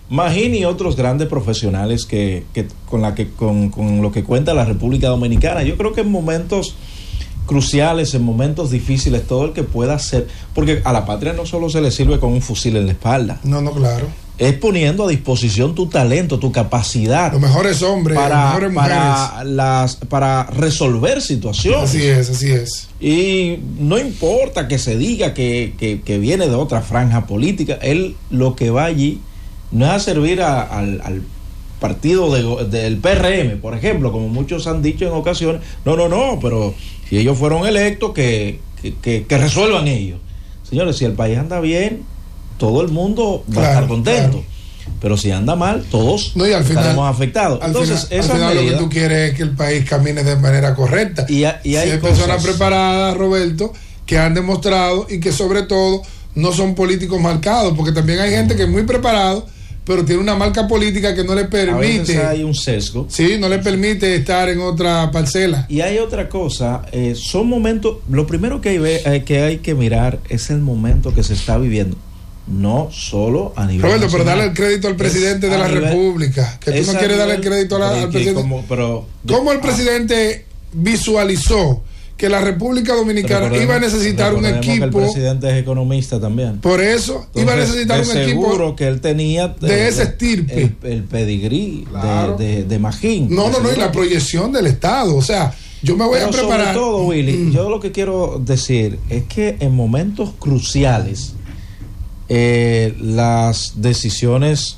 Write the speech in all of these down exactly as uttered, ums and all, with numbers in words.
Magín y otros grandes profesionales que, que con la que con, con lo que cuenta la República Dominicana. Yo creo que en momentos cruciales, en momentos difíciles, todo el que pueda hacer, porque a la patria no solo se le sirve con un fusil en la espalda. No, no, claro. Es poniendo a disposición tu talento, tu capacidad. Los mejores hombres, para, las mejores mujeres. Para, las, para resolver situaciones. Así es, así es. Y no importa que se diga que, que, que viene de otra franja política, él lo que va allí no es a servir a, al, al partido de, del P R M, por ejemplo, como muchos han dicho en ocasiones. No, no, no, pero si ellos fueron electos, que, que, que, que resuelvan ellos. Señores, si el país anda bien, todo el mundo va claro, a estar contento. Claro. Pero si anda mal, todos no, y al final, estaremos afectados. Al Entonces, final, esa al final medida, lo que tú quieres es que el país camine de manera correcta. Y, a, y hay, si hay cosas, personas preparadas, Roberto, que han demostrado y que sobre todo no son políticos marcados, porque también hay gente que es muy preparado, pero tiene una marca política que no le permite. A veces hay un sesgo. Sí, no le permite estar en otra parcela. Y hay otra cosa, eh, son momentos, lo primero que hay, eh, que hay que mirar es el momento que se está viviendo. No solo a nivel Roberto, nacional. pero dale el crédito al presidente es de la nivel, República, que tú no quieres darle el crédito a la, al presidente. Como, pero, ¿Cómo el presidente ah, visualizó que la República Dominicana iba a necesitar un equipo? Que el presidente es economista también. Por eso, entonces, iba a necesitar un seguro equipo. Seguro que él tenía de, de ese estirpe. El, el pedigrí claro. de, de, de Magín. No, no, no, y la proyección del Estado. O sea, yo me voy pero a preparar. Sobre todo, Willy, mm. yo lo que quiero decir es que en momentos cruciales, Eh, las decisiones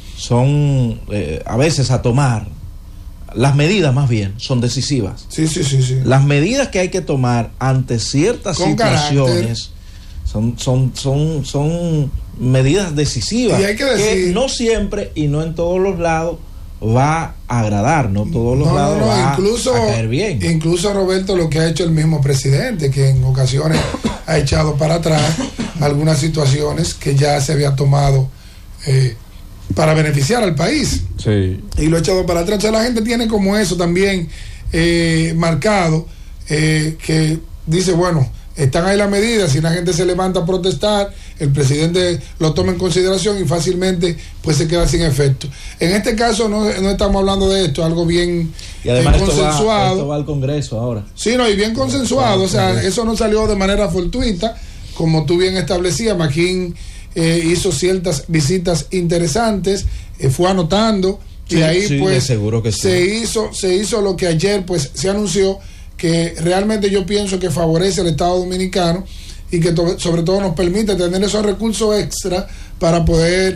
son eh, a veces a tomar, las medidas más bien son decisivas. Sí, sí, sí, sí. Las medidas que hay que tomar ante ciertas Con situaciones son, son, son, son medidas decisivas y hay que, decir, que no siempre y no en todos los lados va a agradar, no todos los no, lados no, no, va incluso, a caer bien. Incluso, Roberto, lo que ha hecho el mismo presidente, que en ocasiones ha echado para atrás algunas situaciones que ya se había tomado eh, para beneficiar al país. Sí. Y lo ha echado para atrás. Entonces la gente tiene como eso también eh, marcado, eh, que dice, bueno, están ahí las medidas, si la gente se levanta a protestar, el presidente lo toma en consideración y fácilmente pues se queda sin efecto. En este caso no, no estamos hablando de esto, algo bien y además eh, esto consensuado. Va, esto va al Congreso ahora. Sí, no, y bien consensuado, o sea, eso no salió de manera fortuita, como tú bien establecías. Magín eh, hizo ciertas visitas interesantes, eh, fue anotando, sí, y ahí sí, pues seguro que sí. se hizo, se hizo lo que ayer pues se anunció, que realmente yo pienso que favorece al Estado Dominicano y que to- sobre todo nos permite tener esos recursos extra para poder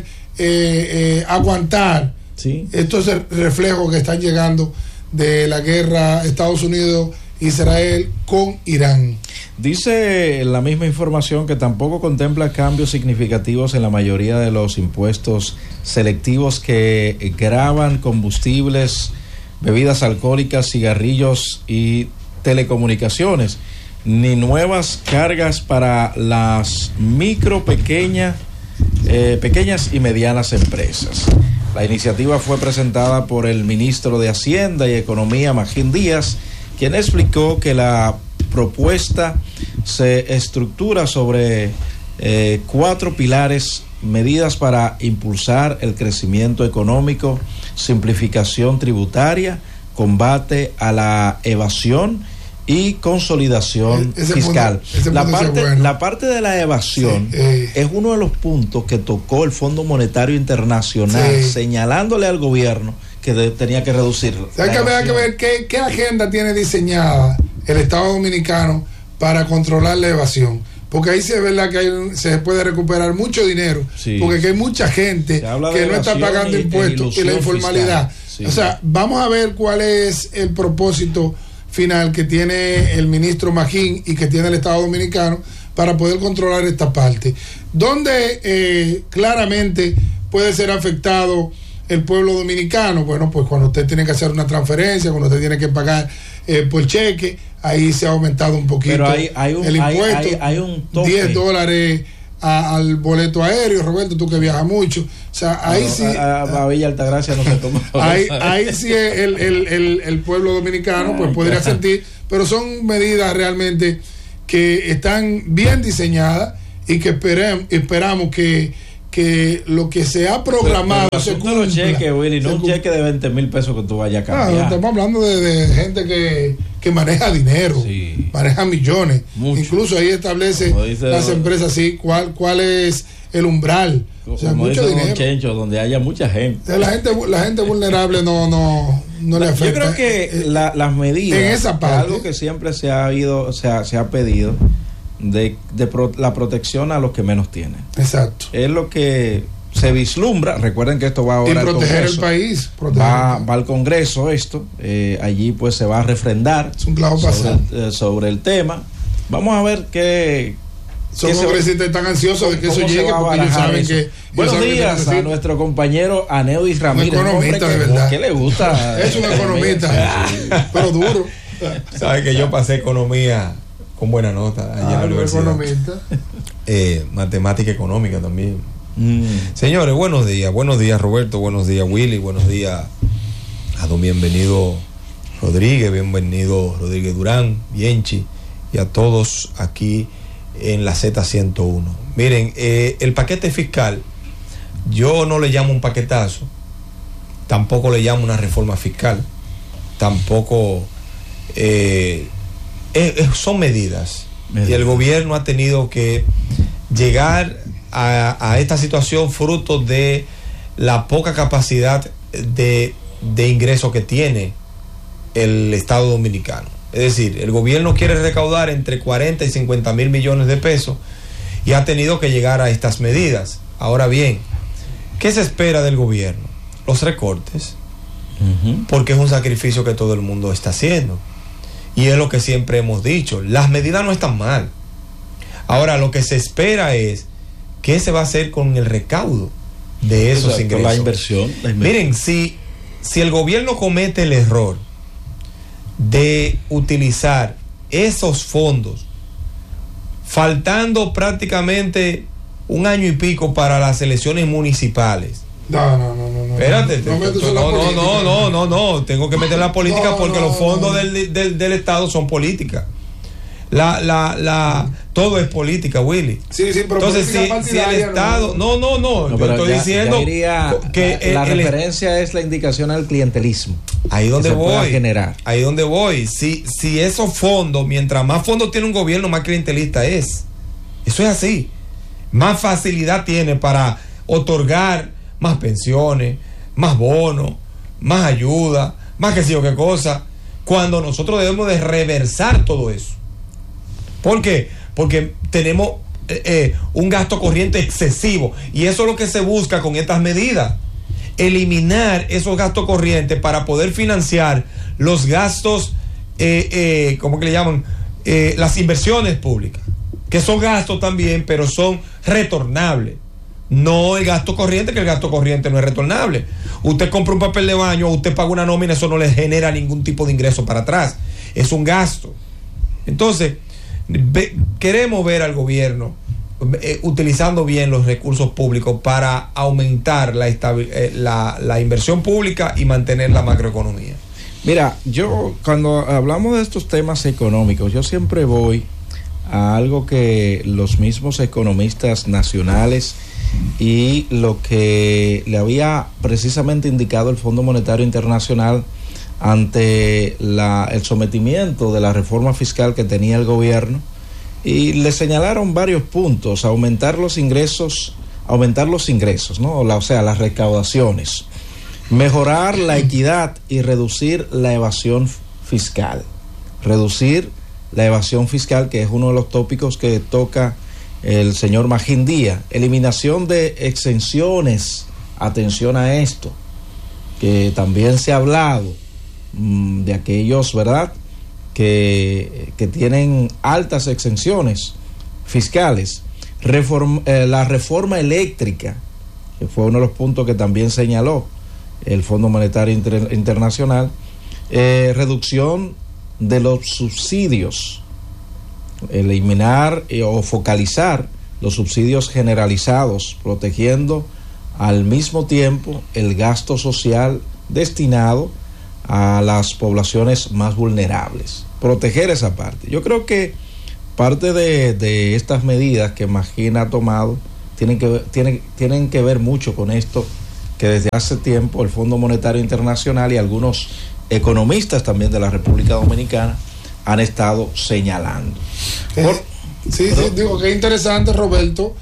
eh, eh, aguantar sí. estos reflejos que están llegando de la guerra Estados Unidos-Israel con Irán. Dice la misma información que tampoco contempla cambios significativos en la mayoría de los impuestos selectivos que gravan combustibles, bebidas alcohólicas, cigarrillos y telecomunicaciones, ni nuevas cargas para las micro, pequeña, eh, pequeñas y medianas empresas. La iniciativa fue presentada por el ministro de Hacienda y Economía, Magín Díaz, quien explicó que la propuesta se estructura sobre eh, cuatro pilares: medidas para impulsar el crecimiento económico, simplificación tributaria, combate a la evasión y consolidación ese fiscal. Punto, ese la, punto parte, bueno. la parte de la evasión sí, eh. es uno de los puntos que tocó el Fondo Monetario Internacional, sí. señalándole al gobierno que de, tenía que reducirlo. Hay que ver, hay que ver qué, qué agenda tiene diseñada el Estado Dominicano para controlar la evasión. Porque ahí se ve que hay, se puede recuperar mucho dinero, sí. porque hay mucha gente que no está pagando y, impuestos y la informalidad. Sí. O sea, vamos a ver cuál es el propósito final que tiene el ministro Magín y que tiene el Estado Dominicano para poder controlar esta parte. ¿Dónde eh, claramente puede ser afectado el pueblo dominicano? Bueno, pues cuando usted tiene que hacer una transferencia, cuando usted tiene que pagar eh, por cheque, ahí se ha aumentado un poquito. Pero hay, hay un, el impuesto, hay, hay, hay un tope. diez dólares a, al boleto aéreo, Roberto, tú que viajas mucho. O sea, ahí no, sí. A, a, a Villa Altagracia no se toma. Ahí, ahí sí el, el, el, el pueblo dominicano pues podría sentir, pero son medidas realmente que están bien diseñadas y que esperem, esperamos que, que lo que se ha programado pero, pero se cumpla. Los cheques, Willy, no un cheque de veinte mil pesos que tú vayas a cambiar. Ah, estamos hablando de, de gente que, que maneja dinero, sí. maneja millones. Mucho. Incluso ahí establece las lo... empresas así cuál, cuál es el umbral. O sea, mucho dinero. Chencho, donde haya mucha gente. La gente, la gente vulnerable no, no, no le afecta. Yo creo que eh, la, las medidas, en esa parte, algo que siempre se ha ido, o sea, se ha pedido de, de pro, la protección a los que menos tienen. Exacto. Es lo que se vislumbra. Recuerden que esto va ahora y proteger al Congreso, el país. Proteger va, va al Congreso esto. Eh, allí pues se va a refrendar es un clavo sobre, el, eh, sobre el tema. Vamos a ver qué. Son congresistas están ansiosos de que eso llegue porque ellos saben eso? que. Buenos saben días que a nuestro compañero Aneudis Ramírez. Un economista, de verdad. ¿Qué le gusta? Es un economista, pero duro. Sabe que yo pasé economía con buena nota allá ah, en la universidad. Economista. Eh, matemática económica también. Mm. Señores, buenos días. Buenos días, Roberto. Buenos días, Willy. Buenos días a don bienvenido Rodríguez. Bienvenido Rodríguez Durán, Bienchi y a todos aquí en la Z ciento uno. Miren, eh, el paquete fiscal, yo no le llamo un paquetazo, tampoco le llamo una reforma fiscal, tampoco eh, eh, son medidas. medidas. Y el gobierno ha tenido que llegar a, a esta situación fruto de la poca capacidad de, de ingreso que tiene el Estado Dominicano. Es decir, el gobierno quiere recaudar entre cuarenta y cincuenta mil millones de pesos y ha tenido que llegar a estas medidas. Ahora bien, ¿qué se espera del gobierno? Los recortes, uh-huh. porque es un sacrificio que todo el mundo está haciendo. Y es lo que siempre hemos dicho, las medidas no están mal. Ahora, lo que se espera es qué se va a hacer con el recaudo de esos Exacto, ingresos. La inversión, la inversión. Miren, si, si el gobierno comete el error de utilizar esos fondos faltando prácticamente un año y pico para las elecciones municipales. No, no, no, no. Espérate, no, no, no, no, no, no, no, tengo que meter la política no, porque no, los fondos no. del, del, del Estado son política. La, la, la, todo es política, Willy. Sí, sí, pero entonces si, si el Estado, no, no, no, no yo estoy ya, diciendo ya diría, que la, el, la referencia el, es la indicación al clientelismo. Ahí donde se voy, generar. ahí donde voy. Si, si esos fondos, mientras más fondos tiene un gobierno, más clientelista es. Eso es así. Más facilidad tiene para otorgar más pensiones, más bonos, más ayuda, más que sé yo qué cosa, cuando nosotros debemos de reversar todo eso. ¿Por qué? Porque tenemos eh, eh, un gasto corriente excesivo y eso es lo que se busca con estas medidas, eliminar esos gastos corrientes para poder financiar los gastos, eh, eh, ¿cómo que le llaman? Eh, las inversiones públicas, que son gastos también, pero son retornables. No el gasto corriente, que el gasto corriente no es retornable. Usted compra un papel de baño, usted paga una nómina, eso no le genera ningún tipo de ingreso para atrás. Es un gasto. Entonces, ve, queremos ver al gobierno eh, utilizando bien los recursos públicos para aumentar la, eh, la, la inversión pública y mantener la macroeconomía. Mira, yo cuando hablamos de estos temas económicos, yo siempre voy a algo que los mismos economistas nacionales y lo que le había precisamente indicado el Fondo Monetario Internacional ante la, el sometimiento de la reforma fiscal que tenía el gobierno, y le señalaron varios puntos: aumentar los ingresos, aumentar los ingresos, ¿no? La, o sea, las recaudaciones, mejorar la equidad y reducir la evasión fiscal, reducir la evasión fiscal, que es uno de los tópicos que toca el señor Magín Díaz, eliminación de exenciones, atención a esto, que también se ha hablado mmm, de aquellos, ¿verdad?, que, que tienen altas exenciones fiscales. Reform, eh, la reforma eléctrica, que fue uno de los puntos que también señaló el Fondo Monetario Inter, Internacional, eh, reducción de los subsidios, eliminar eh, o focalizar los subsidios generalizados, protegiendo al mismo tiempo el gasto social destinado a las poblaciones más vulnerables, proteger esa parte. Yo creo que parte de, de estas medidas que Magín ha tomado tienen que, tienen, tienen que ver mucho con esto que desde hace tiempo el Fondo Monetario Internacional y algunos economistas también de la República Dominicana han estado señalando. Eh, Por, sí, sí, digo que es interesante, Roberto.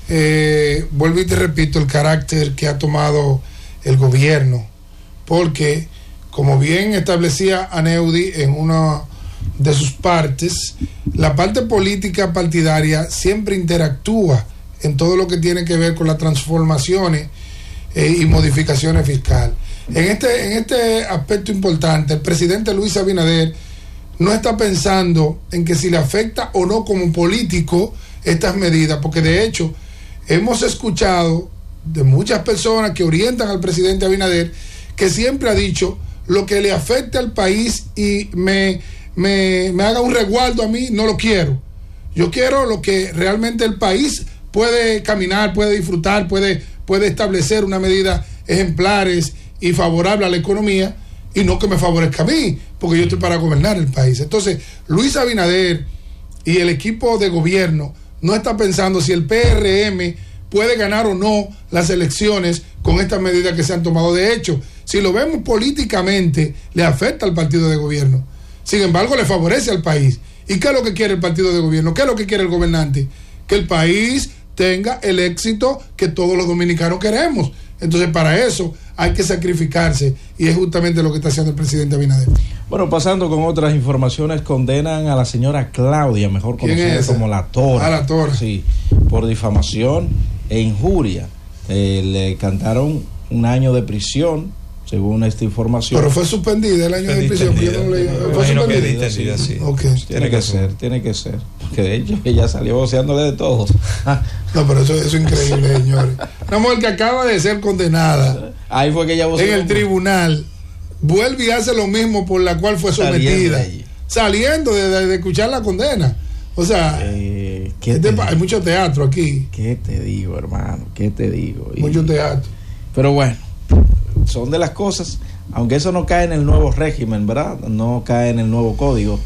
Eh, vuelvo y te repito el carácter que ha tomado el gobierno, porque como bien establecía Aneudi en una de sus partes, la parte política partidaria siempre interactúa en todo lo que tiene que ver con las transformaciones eh, y modificaciones fiscales. En este, en este aspecto importante, el presidente Luis Abinader no está pensando en que si le afecta o no como político estas medidas, porque de hecho hemos escuchado de muchas personas que orientan al presidente Abinader que siempre ha dicho: lo que le afecte al país y me, me, me haga un resguardo a mí, no lo quiero. Yo quiero lo que realmente el país puede caminar, puede disfrutar, puede, puede establecer una medida ejemplares y favorable a la economía, y no que me favorezca a mí, porque yo estoy para gobernar el país. Entonces, Luis Abinader y el equipo de gobierno no está pensando si el P R M puede ganar o no las elecciones con estas medidas que se han tomado. De hecho, si lo vemos políticamente, le afecta al partido de gobierno. Sin embargo, le favorece al país. ¿Y qué es lo que quiere el partido de gobierno? ¿Qué es lo que quiere el gobernante? Que el país tenga el éxito que todos los dominicanos queremos. Entonces, para eso hay que sacrificarse, y es justamente lo que está haciendo el presidente Abinader. Bueno, pasando con otras informaciones, condenan a la señora Claudia, mejor conocida como La Tora. Ah, La Tora. Sí, por difamación e injuria. Eh, le cantaron un año de prisión, según esta información. Pero fue suspendida el año de prisión. Yo no leí. Fue suspendida. Sí, sí. Okay. Tiene, tiene que, que ser, tiene que ser. Porque de hecho ella salió voceándole de todo. No, pero eso, eso es increíble, señores. Una mujer que acaba de ser condenada. Ahí fue que ella voceó en el tribunal, vuelve y hace lo mismo por la cual fue sometida. Saliendo, saliendo de, de, de escuchar la condena. O sea, eh, este, hay mucho teatro aquí. ¿Qué te digo, hermano? ¿Qué te digo? Y, mucho teatro. Pero bueno, son de las cosas, aunque eso no cae en el nuevo régimen, ¿verdad? No cae en el nuevo código,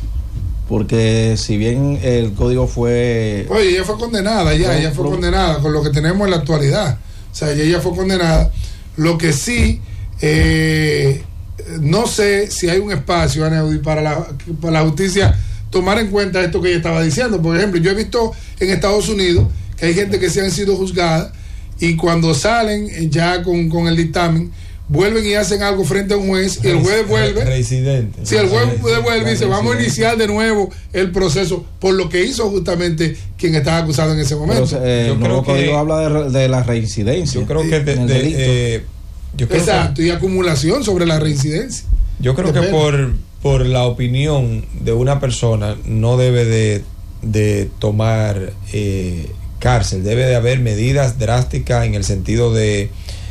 porque si bien el código fue... Oye, ella fue condenada, ya, ella fue condenada con lo que tenemos en la actualidad. O sea, ella fue condenada. Lo que sí, eh, no sé si hay un espacio, Aneudi, para la, para la justicia tomar en cuenta esto que ella estaba diciendo. Por ejemplo, yo he visto en Estados Unidos que hay gente que se han sido juzgadas y cuando salen ya con, con el dictamen, vuelven y hacen algo frente a un juez y el juez devuelve. Residente. Si el juez devuelve y dice, vamos a iniciar de nuevo el proceso por lo que hizo justamente quien estaba acusado en ese momento. Pero, eh, yo el creo nuevo que código habla de, de la reincidencia. Yo creo que de, de, eh, yo creo exacto, que, y acumulación sobre la reincidencia. Yo creo que por, por la opinión de una persona no debe de, de tomar eh, cárcel, debe de haber medidas drásticas en el sentido de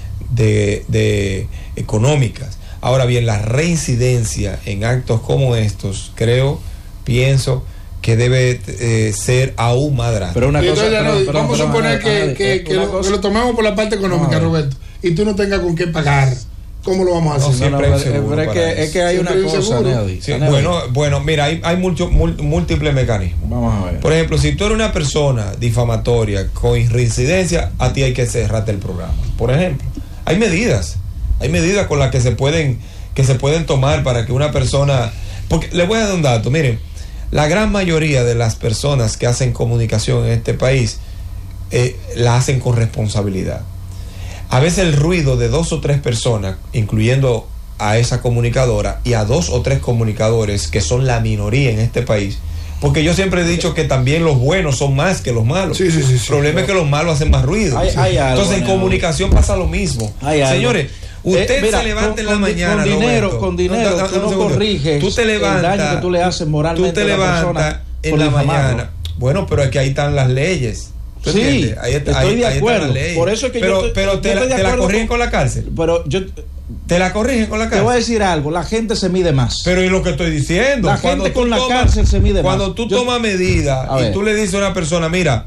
De, de económicas. Ahora bien, la reincidencia en actos como estos, creo, pienso que debe eh, ser aún más drástica. Pero una cosa, Entonces, pero, no, pero, vamos pero, a suponer pero, que, que, que, lo, cosa, que lo tomemos por la parte económica, no, Roberto, y tú no tengas con qué pagar. ¿Cómo lo vamos a hacer? No, siempre no, no, hay seguro pero es, que, es que hay siempre una cosa, Neody, sí, bueno, bueno, mira, hay, hay mucho, múltiples mecanismos. Vamos a ver. Por ejemplo, si tú eres una persona difamatoria con reincidencia, a ti hay que cerrarte el programa. Por ejemplo, hay medidas. Hay medidas con las que se pueden que se pueden tomar para que una persona, porque les voy a dar un dato, miren, la gran mayoría de las personas que hacen comunicación en este país eh, la hacen con responsabilidad. A veces el ruido de dos o tres personas, incluyendo a esa comunicadora y a dos o tres comunicadores que son la minoría en este país, porque yo siempre he dicho que también los buenos son más que los malos. Sí, sí, sí, sí, el problema claro. es que los malos hacen más ruido. Hay, hay algo, entonces en ¿no? comunicación pasa lo mismo. Hay Señores, algo. usted eh, mira, se levanta con, en la con, mañana, con dinero, Roberto, con dinero, no, no, tú no, no corriges tú te levantas, el daño que tú le haces moralmente tú te a la levantas en la mañana. Bueno, pero es que ahí están las leyes. Sí, ahí está, estoy ahí, de ahí acuerdo. Por eso es que pero, yo te, pero yo te, la, te la corrigen con, con la cárcel. Pero yo te la corrigen con la cárcel. Te voy a decir algo, la gente se mide más. Pero es lo que estoy diciendo. La cuando gente con la tomas, cárcel se mide cuando más. Cuando tú yo, tomas medidas y ver. tú le dices a una persona, mira,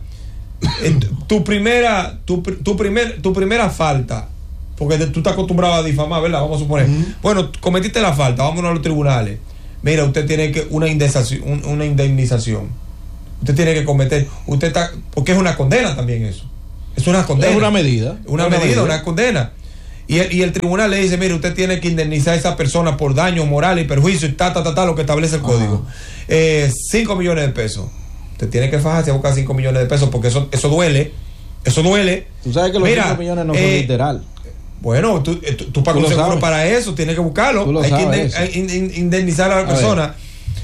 tu primera, tu, tu primer, tu primera falta, porque tú estás acostumbrado a difamar, ¿verdad? Vamos a suponer. Uh-huh. Bueno, cometiste la falta, vámonos a los tribunales. Mira, usted tiene que una indemnización, una indemnización. Usted tiene que cometer, usted está, porque es una condena también eso. Es una condena. Es una medida. Una, una medida, medida, una condena. Y el, y el tribunal le dice, mire, usted tiene que indemnizar a esa persona por daño moral y perjuicio y ta, ta, ta, ta, lo que establece el Ajá. código. Eh, cinco millones de pesos. Usted tiene que fajarse a buscar cinco millones de pesos porque eso, eso duele. Eso duele. Tú sabes que los Mira, cinco millones no son eh, literal. Bueno, tú, tú, tú pagas un seguro sabes. para eso, tienes que buscarlo. Hay sabes, que indemnizar a la persona. A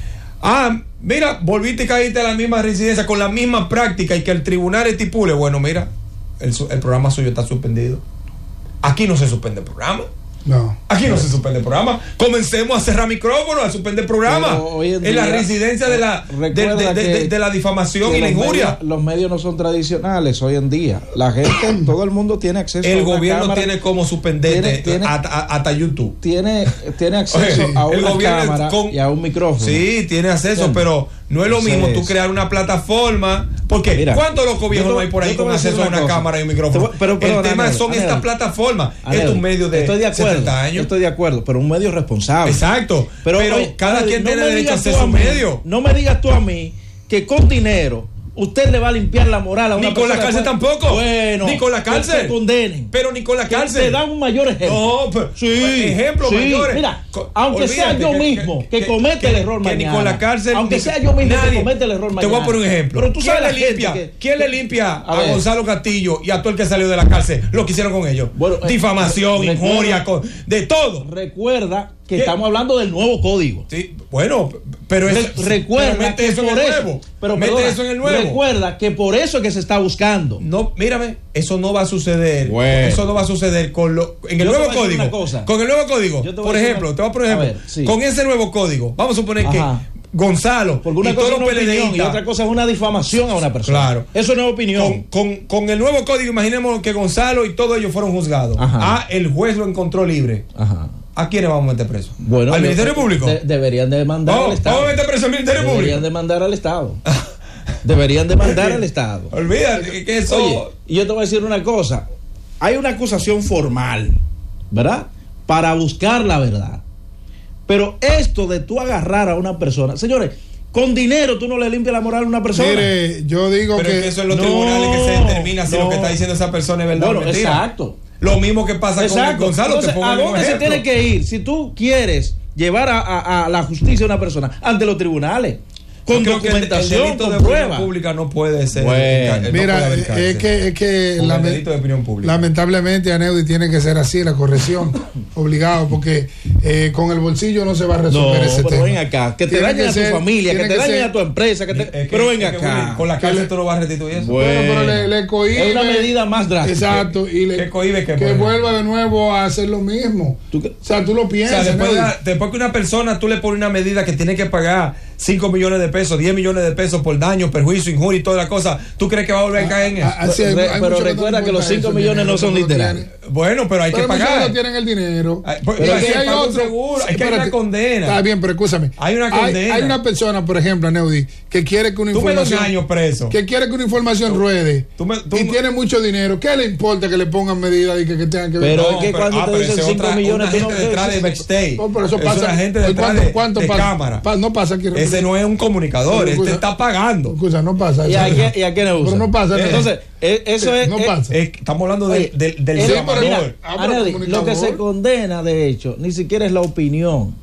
ah, mira, volviste y caíste a la misma residencia con la misma práctica y que el tribunal estipule, bueno, mira, el, el programa suyo está suspendido. Aquí no se suspende el programa. No. Aquí no se suspende el programa. Comencemos a cerrar micrófonos, a suspender el programa. En, en la residencia de la, de, de, de, de, de la difamación y la injuria. Medios, los medios no son tradicionales hoy en día. La gente, todo el mundo tiene acceso el a una gobierno cámara, tiene como suspender hasta YouTube. Tiene, tiene acceso Oye, a una cámara con, y a un micrófono. Sí, tiene acceso, ¿Entiendes? pero no es lo mismo tú crear una plataforma. Porque Mira, ¿cuántos locos viejos no hay por ahí con acceso a una, una cámara y un micrófono? Pero, pero, el tema Anel, son Anel, estas plataformas. Anel, es un medio de, estoy de acuerdo, setenta años. Estoy de acuerdo, pero un medio responsable. Exacto. Pero, pero oye, cada Anel, quien no tiene derecho a hacer su medio. No me digas tú a mí que con dinero usted le va a limpiar la moral a una Ni con la cárcel después. tampoco. Bueno, ni con la cárcel. Que condenen. Pero ni con la cárcel. Te dan un mayor ejemplo. No, pero, sí, ejemplos sí. mayores. Mira, aunque Olvídate, sea yo que, mismo que, que, que comete que, el error que mañana. Ni con la cárcel. Aunque ni, sea yo mismo nadie, que comete el error mañana. Te voy a poner un ejemplo. Pero tú ¿Quién, sabes le limpia, que, ¿quién le limpia a, a Gonzalo Castillo y a todo el que salió de la cárcel? Lo que hicieron con ellos. Bueno, Difamación, eh, injuria, con, de todo. Recuerda que ¿Qué? estamos hablando del nuevo código. Sí, bueno, pero es, Re recuerda pero mete que eso en el eso, nuevo. Pero mete perdona, eso en el nuevo. Recuerda que por eso es que se está buscando. No, mírame, eso no va a suceder. Bueno. Eso no va a suceder con lo en el Yo nuevo código. Con el nuevo código. Por ejemplo, una... te voy a poner ejemplo. A ver, sí. Con ese nuevo código, vamos a suponer Ajá. que Gonzalo Porque una y cosa todos es los una opinión y otra cosa es una difamación a una persona. Claro. Eso no es opinión. Con, con, con el nuevo código, imaginemos que Gonzalo y todos ellos fueron juzgados. Ajá. Ah, el juez lo encontró libre. Ajá. ¿A quiénes vamos a meter preso? Bueno, ¿Al Ministerio Público? De, deberían demandar no, al Estado. ¿Vamos a meter preso al Ministerio deberían Público? Deberían demandar al Estado. Deberían demandar al Estado. Olvídate que eso... Oye, y yo te voy a decir una cosa. Hay una acusación formal, ¿verdad? Para buscar la verdad. Pero esto de tú agarrar a una persona... Señores, con dinero tú no le limpias la moral a una persona. Mire, yo digo Pero que... es que eso en los no, tribunales que se determina si no. lo que está diciendo esa persona es verdad bueno, o mentira. Exacto. Lo mismo que pasa Exacto. con Gonzalo. Entonces, te ¿a dónde se tiene que ir? Si tú quieres llevar a, a, a la justicia a una persona ante los tribunales, con Yo documentación, el, el con de prueba pública no puede ser. Bueno, no mira, puede es que, es que lame, delito de opinión pública. lamentablemente, Aneudi, tiene que ser así la corrección, obligado, porque eh, con el bolsillo no se va a resolver no, ese pero tema. ven acá, que te tiene dañen que a tu ser, familia, que te que dañen ser, a tu empresa, que te, es que, pero ven acá. Que, con la cárcel tú no vas a restituir eso. Bueno, bueno pero le, le cohíbe. Es una medida más drástica. Exacto, y le, que cohíbe que, que vuelva de nuevo a hacer lo mismo. ¿Tú, o sea, tú lo piensas. O sea, después, de, después que una persona tú le pones una medida que tiene que pagar cinco millones de pesos, diez millones de pesos por daño, perjuicio, injuria y toda la cosa, ¿tú crees que va a volver a caer en eso? Ah, sí, hay, Re, hay pero recuerda que los cinco millones no son literales. Bueno, pero hay pero que pagar. No tienen el dinero. Ay, pero pero hay, hay otro seguro, hay que hay una condena. Está bien, pero escúchame. Hay una condena. Hay, hay una persona, por ejemplo, Neudi, que quiere que una tú información me años preso. que quiere que una información tú, ruede tú me, tú y me, tiene mucho dinero. ¿Qué le importa que le pongan medidas y que, que tengan que ver? Pero no, es que cuando ah, te dicen cinco millones, una gente detrás de backstage. No, pero eso pasa. Una gente detrás de, ¿cuánto de pasa? cámara. No pasa aquí. Ese no es un comunicador, este está pagando. Escucha, no pasa. ¿Y a qué, y a qué le usa? Pero no pasa. Entonces, eso es. No pasa. Estamos hablando de, de, del el, llamador. Mira, Aneli, lo que se condena, de hecho, ni siquiera es la opinión.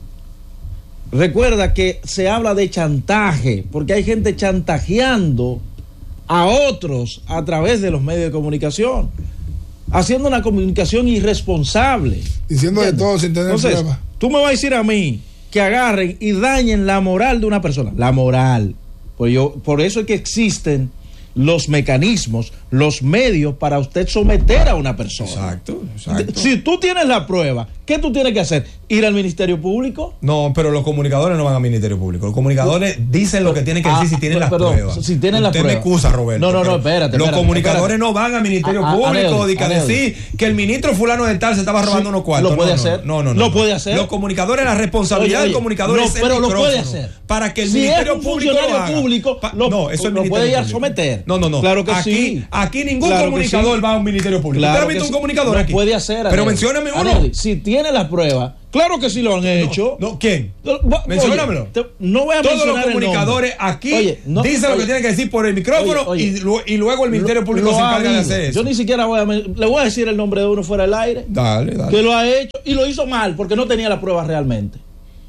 Recuerda que se habla de chantaje, porque hay gente chantajeando a otros a través de los medios de comunicación, haciendo una comunicación irresponsable. Diciendo ¿entiendes? De todo sin tener Entonces, prueba. Tú me vas a decir a mí que agarren y dañen la moral de una persona. La moral. Pues yo, por eso es que existen los mecanismos, los medios para usted someter a una persona. Exacto, exacto. Si tú tienes la prueba, ¿qué tú tienes que hacer? ¿Ir al Ministerio Público? No, pero los comunicadores no van al Ministerio Público. Los comunicadores dicen lo que tienen que decir ah, si tienen las perdón, pruebas. Si tienen las Usted pruebas. me excusa, Roberto. No, no, no, espérate. Los espérate, comunicadores espérate. no van al Ministerio a, a, Público a, a, a decir que el ministro fulano de tal se estaba robando sí, unos cuartos. Lo puede no, hacer. No, no, no. Lo puede hacer. Los comunicadores, la responsabilidad oye, oye, del comunicador no, es el pero micrófono. Lo puede hacer. Para que el si Ministerio es un Público lo haga. Público, pa, lo, no, eso es lo puede ir a someter. No, no, no. Claro que aquí, sí. Aquí ningún claro comunicador va a un Ministerio Público. Claro ¿Usted ha visto un sí. comunicador no aquí? Puede hacer. Pero mencióname uno. Anel, si tiene la prueba, Claro que sí lo han hecho. No, no ¿quién? Oye, Menciónamelo. te, no voy a Todos los mencionar comunicadores aquí oye, no, dicen oye, lo que tienen que decir por el micrófono oye, oye, y, lo, y luego el Ministerio lo, Público lo se encarga habido. de hacer eso. Yo ni siquiera voy a le voy a decir el nombre de uno fuera del aire. Dale, dale. Que lo ha hecho y lo hizo mal porque no tenía la prueba realmente.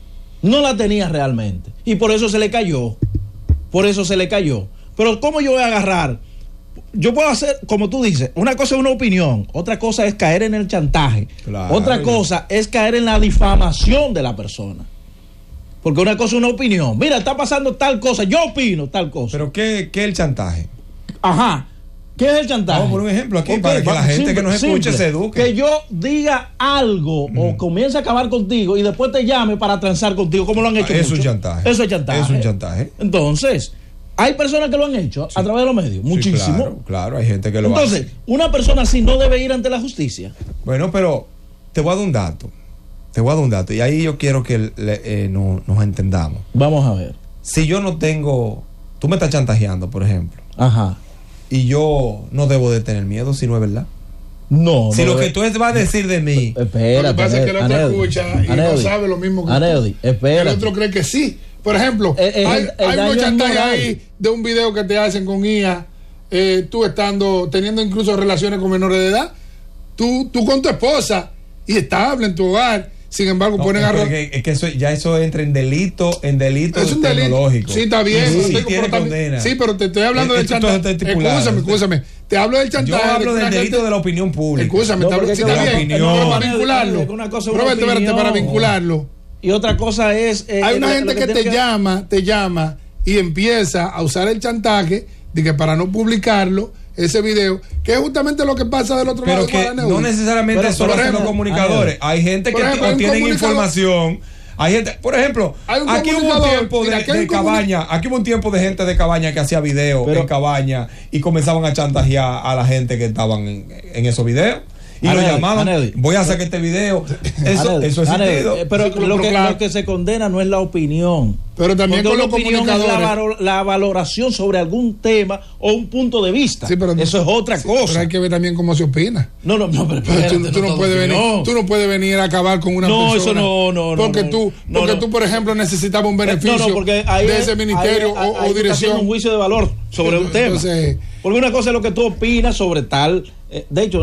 No la tenía realmente. Y por eso se le cayó. Por eso se le cayó. Pero ¿cómo yo voy a agarrar? Yo puedo hacer, como tú dices, una cosa es una opinión, otra cosa es caer en el chantaje, claro. Otra cosa es caer en la difamación de la persona. Porque una cosa es una opinión. Mira, está pasando tal cosa, yo opino tal cosa. ¿Pero qué, qué es el chantaje? Ajá. ¿Qué es el chantaje? Vamos por un ejemplo aquí, Okay, para que la gente simple, que nos escuche simple, se eduque. Que yo diga algo mm. o comience a acabar contigo y después te llame para transar contigo, como lo han hecho. Es mucho. un chantaje. Eso es chantaje. Es un chantaje. Entonces, hay personas que lo han hecho sí. a través de los medios, muchísimo. Sí, claro, claro, hay gente que lo Entonces, hace. una persona así no debe ir ante la justicia. Bueno, pero te voy a dar un dato. Te voy a dar un dato. Y ahí yo quiero que eh, no, nos entendamos. Vamos a ver. Si yo no tengo. Tú me estás chantajeando, por ejemplo. Ajá. Y yo no debo de tener miedo, si no es verdad. No, si no lo debe... que tú vas a decir de mí. Espera, lo que pasa es que el otro Anedi, escucha y Anedi, no sabe lo mismo que Anedi, tú. El otro cree que sí. Por ejemplo, eh, eh, hay, el, el hay unos chantajes ahí de un video que te hacen con I A, eh, tú estando, teniendo incluso relaciones con menores de edad, tú, tú con tu esposa y estable en tu hogar, sin embargo no, ponen es a... Que, es que eso, ya eso entra en delito, en delito es un tecnológico. Delito. Sí, está bien. Sí, sí, sí, tiene condena. Sí, pero te estoy hablando del chantaje. Escúchame, escúchame. Te hablo del chantaje. Yo hablo de del delito gente... de la opinión pública. Escúchame, no, te hablo, si está bien. Opinión. Para vincularlo. Una cosa Roberto, espérate, para vincularlo. Y otra cosa es... Eh, Hay una gente que, que te que... llama, te llama y empieza a usar el chantaje de que para no publicarlo, ese video, que es justamente lo que pasa del otro pero lado. Que no necesariamente pero, solo ejemplo, los comunicadores. Hay gente que ejemplo, tienen información. Hay gente, por ejemplo, aquí hubo un tiempo de, de cabaña, aquí hubo un tiempo de gente de cabaña que hacía videos en cabaña y comenzaban a chantajear a la gente que estaban en, en esos videos. Y Anedi, lo llamaban, Anedi, voy a hacer este video. Eso, Anedi, eso es Anedi, eh, Pero lo que, lo que se condena no es la opinión. Pero también con la los opinión comunicadores. Es la, la valoración sobre algún tema o un punto de vista. Sí, pero, eso es otra sí, cosa. Pero hay que ver también cómo se opina. No, no, no, pero, pero tú, tú, no, no puedes venir, tú no puedes venir a acabar con una no, persona. No, no, no. Porque no, tú, no, porque no. tú, por ejemplo, necesitabas un beneficio no, no, porque ahí, de ese ministerio ahí, ahí, o, ahí o dirección. Un juicio de valor sobre un tema. Entonces, porque una cosa es lo que tú opinas sobre tal, eh, de hecho,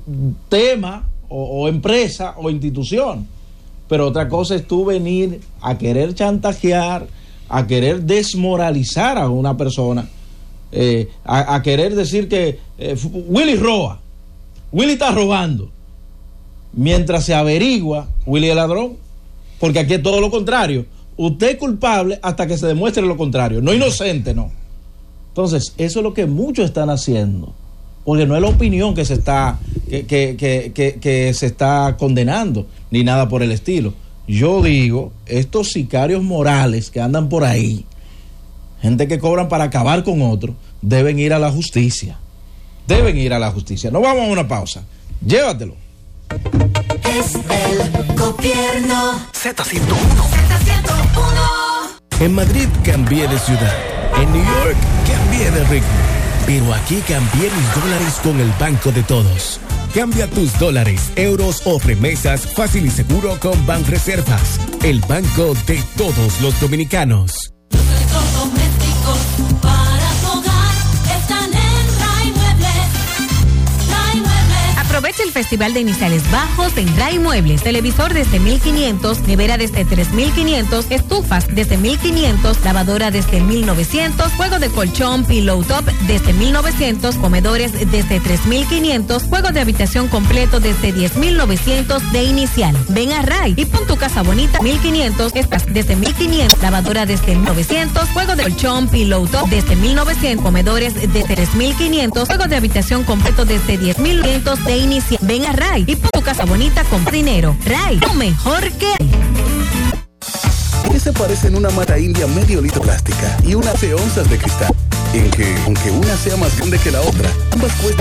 tema. O, o empresa o institución, pero otra cosa es tú venir a querer chantajear, a querer desmoralizar a una persona, eh, a, a querer decir que eh, Willy roba, Willy está robando, mientras se averigua Willy es ladrón, porque aquí es todo lo contrario, usted es culpable hasta que se demuestre lo contrario, no inocente, no. Entonces eso es lo que muchos están haciendo, porque no es la opinión que se está que, que, que, que, que se está condenando ni nada por el estilo. Yo digo, estos sicarios morales que andan por ahí, gente que cobran para acabar con otro, deben ir a la justicia. Deben ir a la justicia. Nos vamos a una pausa. Llévatelo. Es el gobierno. Z ciento uno. Z ciento uno. En Madrid cambié de ciudad. En New York cambié de ritmo. Pero aquí cambié mis dólares con el Banco de Todos. Cambia tus dólares, euros o remesas fácil y seguro con Banreservas, el banco de todos los dominicanos. Los electrodomésticos para tu hogar están en Ray Muebles. Ray Muebles. Aprovecha el Festival de Iniciales Bajos en Ray Muebles. Televisor desde mil quinientos, nevera desde tres mil quinientos, estufas desde mil quinientos, lavadora desde mil novecientos, juego de colchón, pillow top desde mil novecientos, comedores desde tres mil quinientos, juego de habitación completo desde diez mil novecientos de inicial. Ven a Ray y pon tu casa bonita mil quinientos, estás desde mil quinientos, lavadora desde mil novecientos, juego de colchón, pillow top desde mil novecientos, comedores desde tres mil quinientos, juego de habitación completo desde diez mil novecientos de inicial. Ven a Ray y pon tu casa bonita con dinero. Ray, lo mejor que hay. ¿Qué se parece en una mata india medio litro plástica y unas onzas de cristal? En que, aunque una sea más grande que la otra, ambas cuestan